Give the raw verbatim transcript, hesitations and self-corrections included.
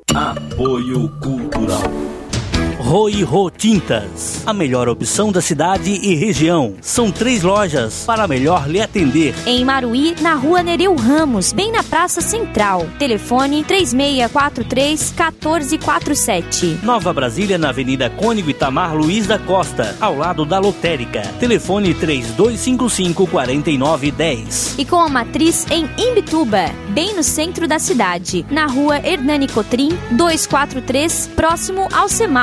Apoio Cultural. Roy-Ro Tintas, a melhor opção da cidade e região. São três lojas para melhor lhe atender. Em Maruí, na rua Nereu Ramos, bem na Praça Central. Telefone três seis quatro três, um quatro quatro sete. Nova Brasília, na Avenida Cônigo Itamar Luiz da Costa, ao lado da Lotérica. Telefone três dois cinco cinco, quatro nove um zero. E com a matriz em Imbituba, bem no centro da cidade. Na rua Hernani Cotrim, duzentos e quarenta e três, próximo ao Semar.